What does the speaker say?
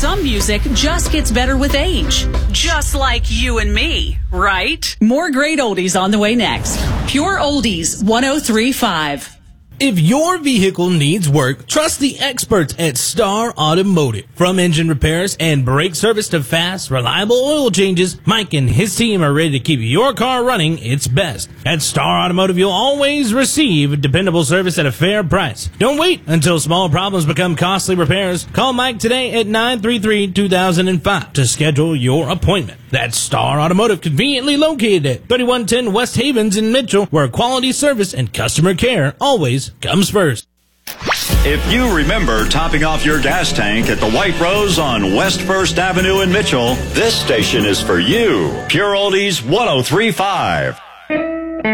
some music just gets better with age. Just like you and me, right? More great oldies on the way next. Pure Oldies 103.5. If your vehicle needs work, trust the experts at Star Automotive. From engine repairs and brake service to fast, reliable oil changes, Mike and his team are ready to keep your car running its best. At Star Automotive, you'll always receive dependable service at a fair price. Don't wait until small problems become costly repairs. Call Mike today at 933-2005 to schedule your appointment. That's Star Automotive, conveniently located at 3110 West Havens in Mitchell, where quality service and customer care always comes first. If you remember topping off your gas tank at the White Rose on West 1st Avenue in Mitchell, this station is for you. Pure Oldies 103.5.